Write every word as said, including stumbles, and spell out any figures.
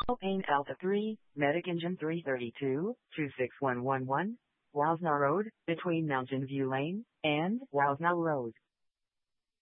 Alpine Alpha three, Medic Engine three thirty-two, two six one one one, Wasna Road, between Mountain View Lane and Wasna Road.